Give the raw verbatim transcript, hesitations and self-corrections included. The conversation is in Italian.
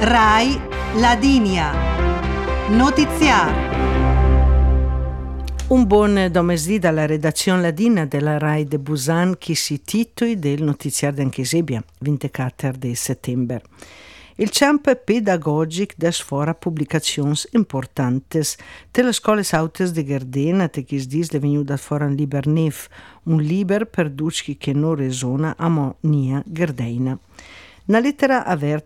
Rai Ladinia. Notiziario. Un buon domesdì dalla redazione ladina della Rai de Busan che si titoli del notiziario d'Anchesebia, ventiquattro di settembre. Il camp pedagogic des fora pubblicazioni importanti delle scuole autes di Gardena che chi dis le venuto fora un liber nef, un liber per duci che non resona a monia Gardena. Una lettera aver